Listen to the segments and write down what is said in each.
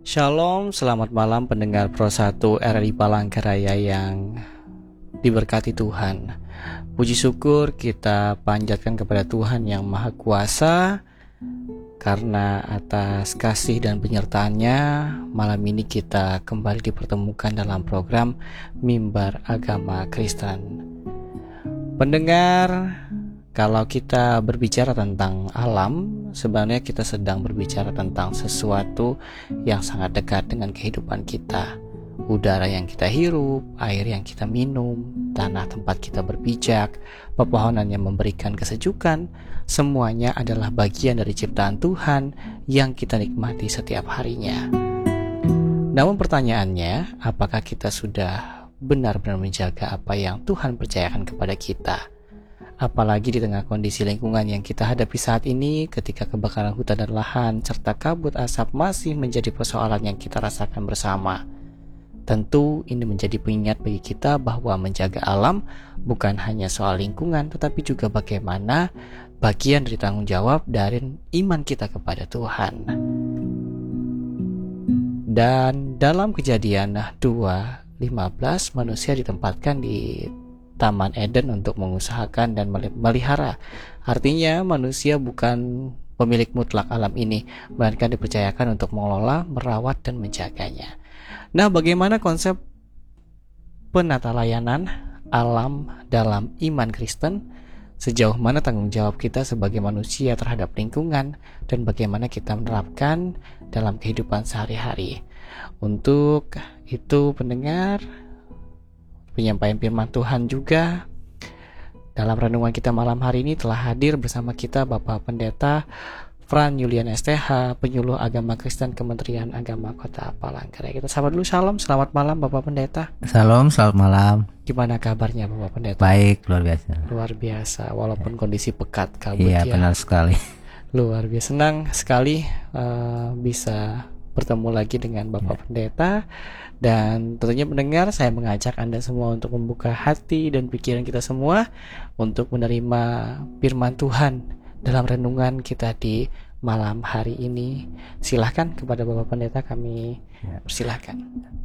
Shalom, selamat malam pendengar Pro 1 RRI Palangkaraya yang diberkati Tuhan. Puji syukur kita panjatkan kepada Tuhan yang Maha Kuasa, karena atas kasih dan penyertaannya malam ini kita kembali dipertemukan dalam program Mimbar Agama Kristen. Pendengar, kalau kita berbicara tentang alam, sebenarnya kita sedang berbicara tentang sesuatu yang sangat dekat dengan kehidupan kita. Udara yang kita hirup, air yang kita minum, tanah tempat kita berpijak, pepohonan yang memberikan kesejukan, semuanya adalah bagian dari ciptaan Tuhan yang kita nikmati setiap harinya. Namun pertanyaannya, apakah kita sudah benar-benar menjaga apa yang Tuhan percayakan kepada kita? Apalagi di tengah kondisi lingkungan yang kita hadapi saat ini, ketika kebakaran hutan dan lahan serta kabut asap masih menjadi persoalan yang kita rasakan bersama. Tentu ini menjadi pengingat bagi kita bahwa menjaga alam bukan hanya soal lingkungan, tetapi juga bagaimana bagian dari tanggung jawab dari iman kita kepada Tuhan. Dan dalam Kejadian 2:15, manusia ditempatkan di Taman Eden untuk mengusahakan dan melihara. Artinya manusia bukan pemilik mutlak alam ini, melainkan dipercayakan untuk mengelola, merawat, dan menjaganya. Nah, bagaimana konsep penata layanan alam dalam iman Kristen? Sejauh mana tanggung jawab kita sebagai manusia terhadap lingkungan, dan bagaimana kita menerapkan dalam kehidupan sehari-hari? Untuk itu, pendengar, penyampaian firman Tuhan juga dalam renungan kita malam hari ini telah hadir bersama kita Bapak Pendeta Fran Yulian STH, penyuluh agama Kristen Kementerian Agama Kota Palangkaraya. Kita sapa dulu, shalom, selamat malam Bapak Pendeta. Shalom, selamat malam. Gimana kabarnya Bapak Pendeta? Baik, luar biasa. Luar biasa, walaupun kondisi pekat kabut. Iya, benar sekali. Luar biasa, senang sekali bisa bertemu lagi dengan Bapak Pendeta. Dan tentunya pendengar, saya mengajak Anda semua untuk membuka hati dan pikiran kita semua untuk menerima firman Tuhan dalam renungan kita di malam hari ini. Silahkan kepada Bapak Pendeta, kami persilahkan.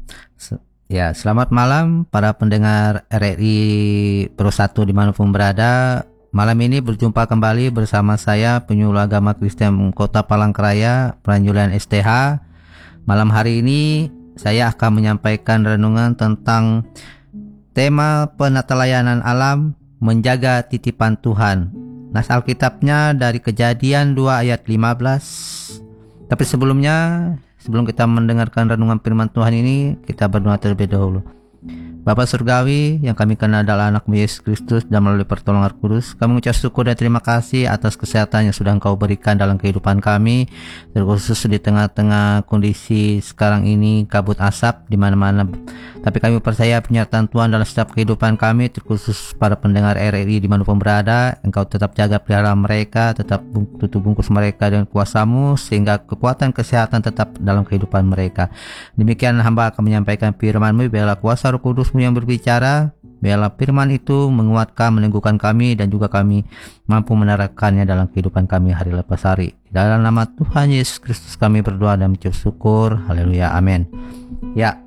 Ya, selamat malam para pendengar RRI Pro 1 dimanapun berada. Malam ini berjumpa kembali bersama saya, penyuluh agama Kristen Kota Palangkaraya, Fran Yulian STH. Malam hari ini saya akan menyampaikan renungan tentang tema penata layanan alam, menjaga titipan Tuhan. Nas Alkitabnya dari Kejadian 2 ayat 15. Tapi sebelum kita mendengarkan renungan firman Tuhan ini, kita berdoa terlebih dahulu. Bapa Surgawi yang kami kenal adalah anak Yesus Kristus dan melalui pertolongan Roh Kudus, kami mengucap syukur dan terima kasih atas kesehatan yang sudah Engkau berikan dalam kehidupan kami, terkhusus di tengah-tengah kondisi sekarang ini kabut asap di mana-mana. Tapi kami percaya penyertaan Tuhan dalam setiap kehidupan kami, terkhusus para pendengar RRI dimanapun berada. Engkau tetap jaga pelihara mereka, tetap tutup bungkus mereka dengan kuasa-Mu, sehingga kekuatan kesehatan tetap dalam kehidupan mereka. Demikian hamba akan menyampaikan firman-Mu, biarlah kuasa Roh Kudus yang berbicara, biarlah firman itu menguatkan, meneguhkan kami, dan juga kami mampu menerapkannya dalam kehidupan kami hari lepas hari. Dalam nama Tuhan Yesus Kristus kami berdoa dan mengucap syukur. Haleluya, amin. Ya,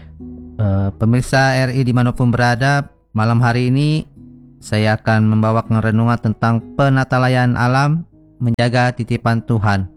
pemirsa RI dimanapun berada, malam hari ini saya akan membawakan renungan tentang penata layanan alam, menjaga titipan Tuhan.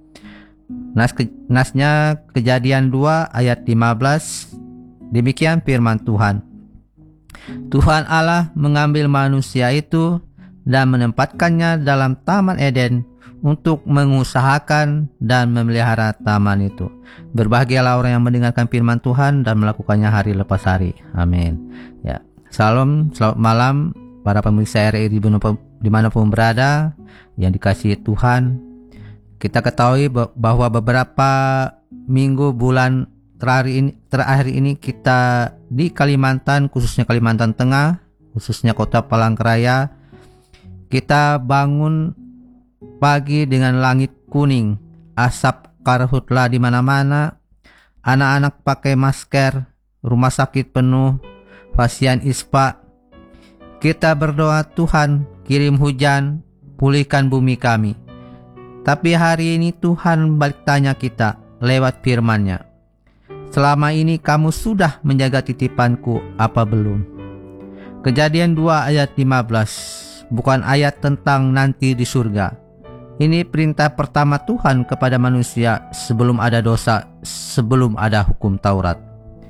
Nasnya Kejadian 2 ayat 15. Demikian firman Tuhan. Tuhan Allah mengambil manusia itu dan menempatkannya dalam Taman Eden untuk mengusahakan dan memelihara taman itu. Berbahagialah orang yang mendengarkan firman Tuhan dan melakukannya hari lepas hari. Amin. Ya, shalom, selamat malam para pemirsa RRI dimanapun berada yang dikasihi Tuhan. Kita ketahui bahwa beberapa minggu, bulan terakhir ini kita di Kalimantan, khususnya Kalimantan Tengah, khususnya Kota Palangkaraya, kita bangun pagi dengan langit kuning, asap karhutlah di mana-mana, anak-anak pakai masker, rumah sakit penuh, pasien ispa. Kita berdoa, Tuhan kirim hujan, pulihkan bumi kami. Tapi hari ini Tuhan balik tanya kita lewat firman-Nya. Selama ini kamu sudah menjaga titipanku apa belum? Kejadian 2 ayat 15, bukan ayat tentang nanti di surga. Ini perintah pertama Tuhan kepada manusia sebelum ada dosa, sebelum ada hukum Taurat.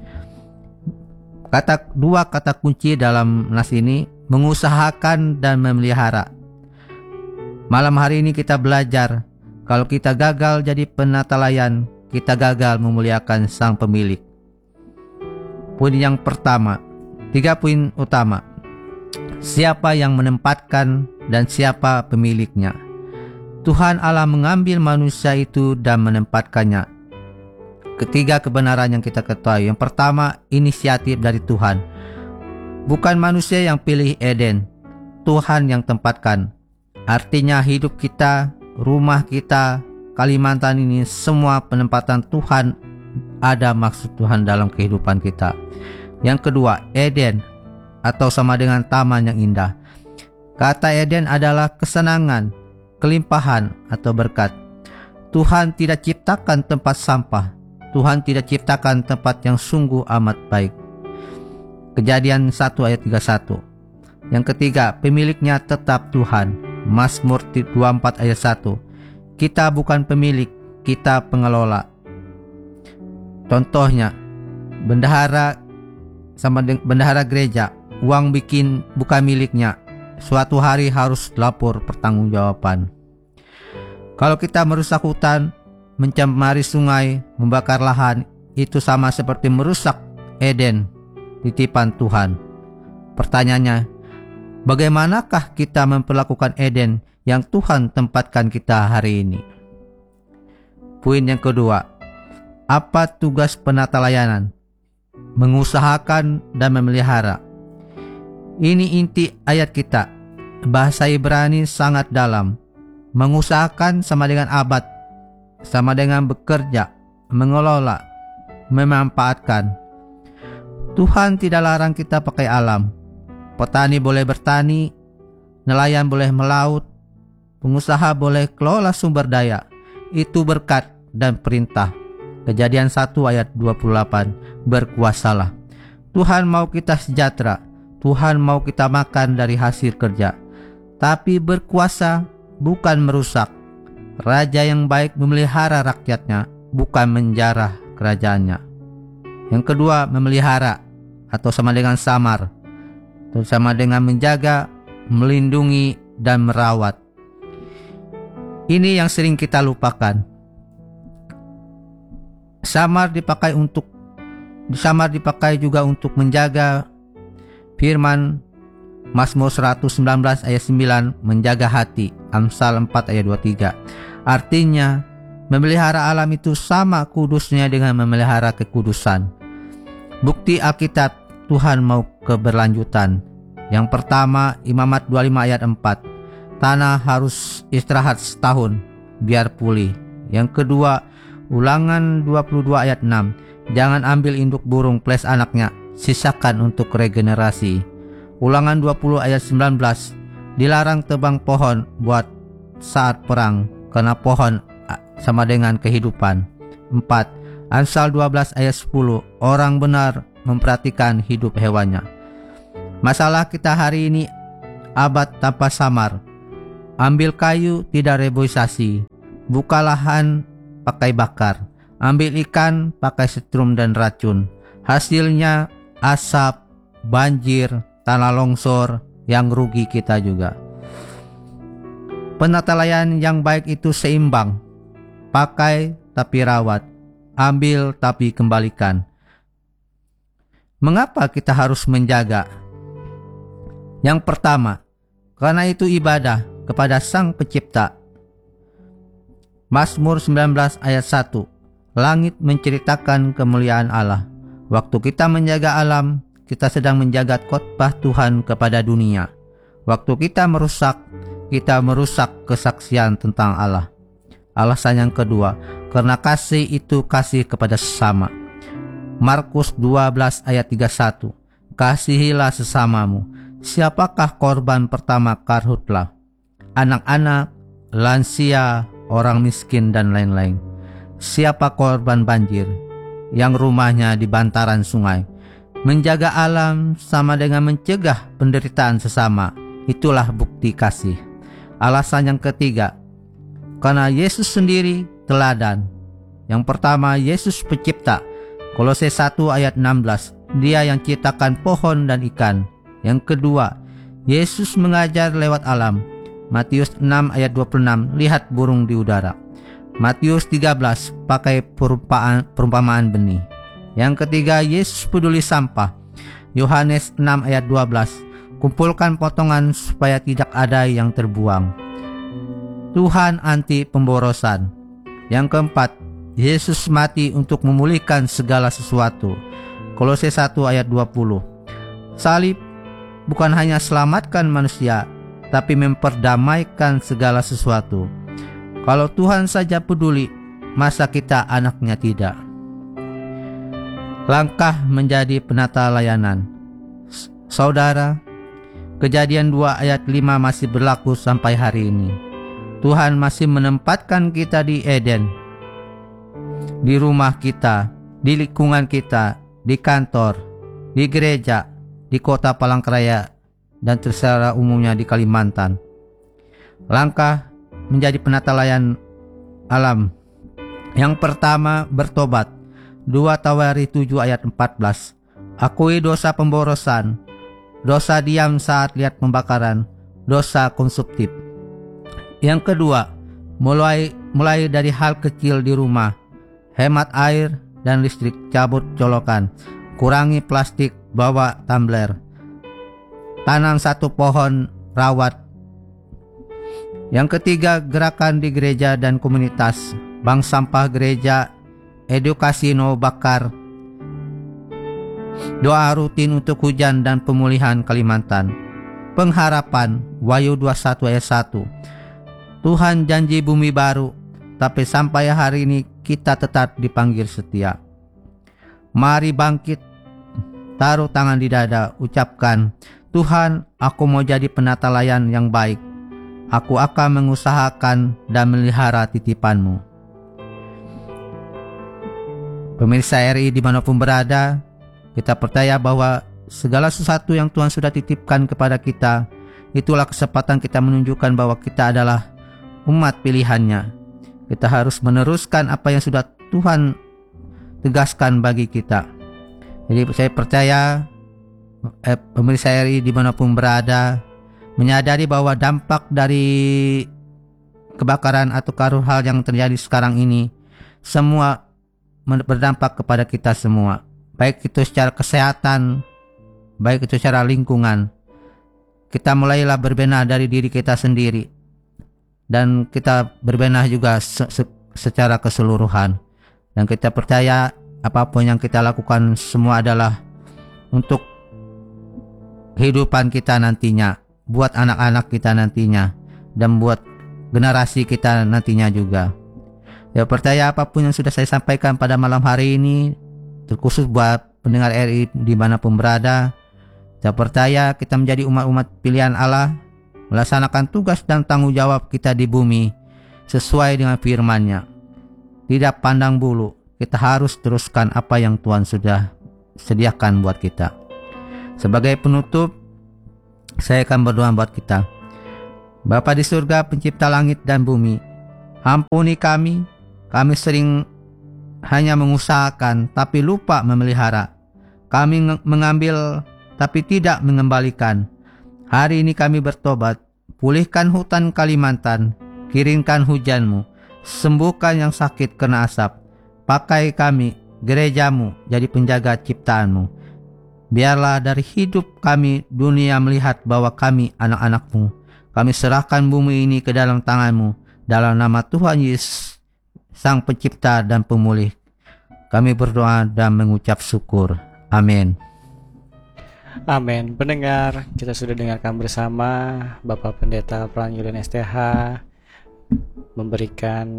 Dua kata kunci dalam nas ini, mengusahakan dan memelihara. Malam hari ini kita belajar, kalau kita gagal jadi penata layan, kita gagal memuliakan sang pemilik. Poin yang pertama, 3 poin utama. Siapa yang menempatkan dan siapa pemiliknya. Tuhan Allah mengambil manusia itu dan menempatkannya. Ketiga kebenaran yang kita ketahui. Yang pertama, inisiatif dari Tuhan. Bukan manusia yang pilih Eden, Tuhan yang tempatkan. Artinya hidup kita, rumah kita, Kalimantan ini semua penempatan Tuhan, ada maksud Tuhan dalam kehidupan kita. Yang kedua, Eden atau sama dengan taman yang indah. Kata Eden adalah kesenangan, kelimpahan atau berkat. Tuhan tidak ciptakan tempat sampah. Tuhan tidak ciptakan tempat yang sungguh amat baik. Kejadian 1 ayat 31. Yang ketiga, pemiliknya tetap Tuhan. Mazmur 24 ayat 1. Kita bukan pemilik, kita pengelola. Contohnya, bendahara gereja, uang bukan miliknya. Suatu hari harus lapor pertanggungjawaban. Kalau kita merusak hutan, mencemari sungai, membakar lahan, itu sama seperti merusak Eden, titipan Tuhan. Pertanyaannya, bagaimanakah kita memperlakukan Eden yang Tuhan tempatkan kita hari ini? Poin yang kedua, apa tugas penata layanan? Mengusahakan dan memelihara. Ini inti ayat kita. Bahasa Ibrani sangat dalam. Mengusahakan sama dengan abad, sama dengan bekerja, mengelola, memanfaatkan. Tuhan tidak larang kita pakai alam. Petani boleh bertani, nelayan boleh melaut, pengusaha boleh kelola sumber daya. Itu berkat dan perintah. Kejadian 1 ayat 28, berkuasalah. Tuhan mau kita sejahtera. Tuhan mau kita makan dari hasil kerja. Tapi berkuasa bukan merusak. Raja yang baik memelihara rakyatnya, bukan menjarah kerajaannya. Yang kedua, memelihara atau sama dengan samar. Atau sama dengan menjaga, melindungi, dan merawat. Ini yang sering kita lupakan. Samar dipakai juga untuk menjaga. Firman Mazmur 119 ayat 9, menjaga hati. Amsal 4 ayat 23. Artinya, memelihara alam itu sama kudusnya dengan memelihara kekudusan. Bukti Alkitab, Tuhan mau keberlanjutan. Yang pertama, Imamat 25 ayat 4. Tanah harus istirahat setahun biar pulih. Yang kedua, Ulangan 22 ayat 6. Jangan ambil induk burung plus anaknya, sisakan untuk regenerasi. Ulangan 20 ayat 19. Dilarang tebang pohon buat saat perang, karena pohon sama dengan kehidupan. 4. Amsal 12 ayat 10. Orang benar memperhatikan hidup hewannya. Masalah kita hari ini, abad tanpa samar. Ambil kayu, tidak reboisasi. Buka lahan, pakai bakar. Ambil ikan, pakai setrum dan racun. Hasilnya asap, banjir, tanah longsor, yang rugi kita juga. Penata layan yang baik itu seimbang. Pakai tapi rawat. Ambil tapi kembalikan. Mengapa kita harus menjaga? Yang pertama, karena itu ibadah kepada Sang Pencipta. Mazmur 19 ayat 1. Langit menceritakan kemuliaan Allah. Waktu kita menjaga alam, kita sedang menjaga khotbah Tuhan kepada dunia. Waktu kita merusak kesaksian tentang Allah. Alasan yang kedua, karena kasih itu kasih kepada sesama. Markus 12 ayat 31. Kasihilah sesamamu. Siapakah korban pertama karhutlah? Anak-anak, lansia, orang miskin dan lain-lain. Siapa korban banjir? yang rumahnya di bantaran sungai. Menjaga alam sama dengan mencegah penderitaan sesama. Itulah bukti kasih. Alasan yang ketiga, karena Yesus sendiri teladan. Yang pertama, Yesus pencipta. Kolose 1 ayat 16, Dia yang ciptakan pohon dan ikan. Yang kedua, Yesus mengajar lewat alam. Matius 6 ayat 26, lihat burung di udara. Matius 13 pakai perumpamaan benih. Yang ketiga, Yesus peduli sampah. Yohanes 6 ayat 12, kumpulkan potongan supaya tidak ada yang terbuang. Tuhan anti pemborosan. Yang keempat, Yesus mati untuk memulihkan segala sesuatu. Kolose 1 ayat 20. Salib bukan hanya selamatkan manusia, tapi memperdamaikan segala sesuatu. Kalau Tuhan saja peduli, masa kita anaknya tidak? Langkah menjadi penata layanan. Saudara, Kejadian 2 ayat 5 masih berlaku sampai hari ini. Tuhan masih menempatkan kita di Eden, di rumah kita, di lingkungan kita, di kantor, di gereja, di kota Palangkaraya, dan secara umumnya di Kalimantan. Langkah menjadi penata layan alam. Yang pertama, bertobat. 2 Tawari 7 ayat 14. Akui dosa pemborosan, dosa diam saat lihat pembakaran, dosa konsumtif. Yang kedua, mulai dari hal kecil di rumah. Hemat air dan listrik, cabut colokan, kurangi plastik, bawa tumbler. Tanam 1 pohon, rawat. Yang ketiga, gerakan di gereja dan komunitas. Bank sampah gereja, edukasi no bakar, doa rutin untuk hujan dan pemulihan Kalimantan. Pengharapan, Wahyu 21 ayat 1. Tuhan janji bumi baru, tapi sampai hari ini kita tetap dipanggil setia. Mari bangkit, taruh tangan di dada, ucapkan, Tuhan, aku mau jadi penata layan yang baik. Aku akan mengusahakan dan melihara titipan-Mu. Pemirsa RI dimanapun berada, kita percaya bahwa segala sesuatu yang Tuhan sudah titipkan kepada kita, itulah kesempatan kita menunjukkan bahwa kita adalah umat pilihannya. Kita harus meneruskan apa yang sudah Tuhan tegaskan bagi kita. Jadi saya percaya pemirsa RI dimanapun berada, menyadari bahwa dampak dari kebakaran atau hal yang terjadi sekarang ini semua berdampak kepada kita semua, baik itu secara kesehatan, baik itu secara lingkungan. Kita mulailah berbenah dari diri kita sendiri, dan kita berbenah juga secara keseluruhan. Dan kita percaya apapun yang kita lakukan semua adalah untuk kehidupan kita nantinya, buat anak-anak kita nantinya, dan buat generasi kita nantinya juga. Ya, percaya apapun yang sudah saya sampaikan pada malam hari ini, terkhusus buat pendengar RI dimanapun berada, saya percaya kita menjadi umat-umat pilihan Allah, melaksanakan tugas dan tanggung jawab kita di bumi sesuai dengan firman-Nya. Tidak pandang bulu, kita harus teruskan apa yang Tuhan sudah sediakan buat kita. Sebagai penutup, saya akan berdoa buat kita. Bapa di surga, pencipta langit dan bumi, ampuni kami sering hanya mengusahakan tapi lupa memelihara. Kami mengambil tapi tidak mengembalikan. Hari ini kami bertobat. Pulihkan hutan Kalimantan, kirimkan hujan-Mu, sembuhkan yang sakit kena asap. Pakai kami, gereja-Mu, jadi penjaga ciptaan-Mu. Biarlah dari hidup kami dunia melihat bahwa kami anak-anak-Mu. Kami serahkan bumi ini ke dalam tangan-Mu. Dalam nama Tuhan Yesus, Sang Pencipta dan Pemulih, kami berdoa dan mengucap syukur. Amin. Amin. Pendengar, kita sudah dengarkan bersama Bapak Pendeta Pran Yulian STH memberikan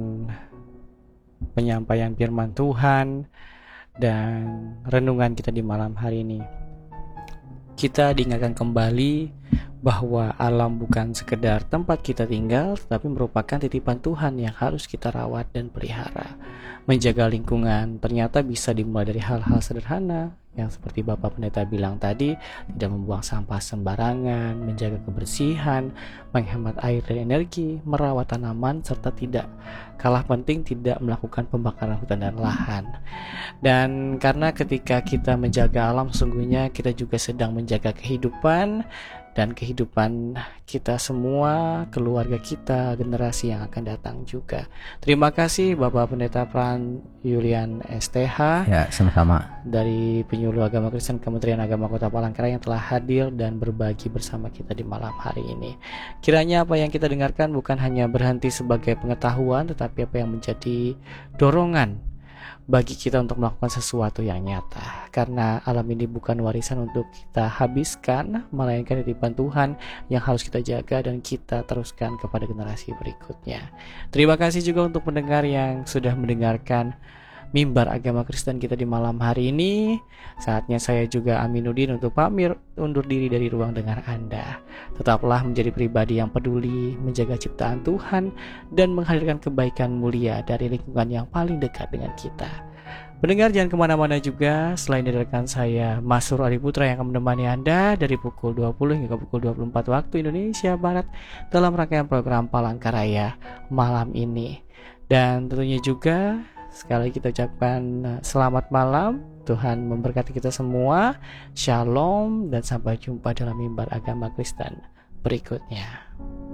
penyampaian firman Tuhan dan renungan kita di malam hari ini. kita diingatkan kembali bahwa alam bukan sekedar tempat kita tinggal, tetapi merupakan titipan Tuhan yang harus kita rawat dan pelihara. Menjaga lingkungan ternyata bisa dimulai dari hal-hal sederhana yang seperti Bapak Pendeta bilang tadi, tidak membuang sampah sembarangan, menjaga kebersihan, menghemat air dan energi, merawat tanaman, serta tidak kalah penting tidak melakukan pembakaran hutan dan lahan. Dan karena ketika kita menjaga alam, sesungguhnya kita juga sedang menjaga kehidupan dan kehidupan kita semua, keluarga kita, generasi yang akan datang juga. Terima kasih Bapak Pendeta Pran Julian STH. Ya, sama-sama. Dari Penyuluh Agama Kristen Kementerian Agama Kota Palangkaraya yang telah hadir dan berbagi bersama kita di malam hari ini. Kiranya apa yang kita dengarkan bukan hanya berhenti sebagai pengetahuan, tetapi apa yang menjadi dorongan bagi kita untuk melakukan sesuatu yang nyata. Karena alam ini bukan warisan untuk kita habiskan, melainkan titipan Tuhan yang harus kita jaga dan kita teruskan kepada generasi berikutnya. Terima kasih juga untuk pendengar yang sudah mendengarkan Mimbar Agama Kristen kita di malam hari ini. Saatnya saya juga Aminuddin untuk pamit undur diri dari ruang dengar Anda. Tetaplah menjadi pribadi yang peduli, menjaga ciptaan Tuhan, dan menghadirkan kebaikan mulia dari lingkungan yang paling dekat dengan kita. Pendengar jangan kemana-mana juga. Selain dari rekan saya Masur Ariputra yang akan menemani Anda dari pukul 20 hingga pukul 24 waktu Indonesia Barat dalam rangkaian program Palangkaraya malam ini. Dan tentunya juga sekali lagi kita ucapkan selamat malam. Tuhan memberkati kita semua. Shalom dan sampai jumpa dalam Mimbar Agama Kristen berikutnya.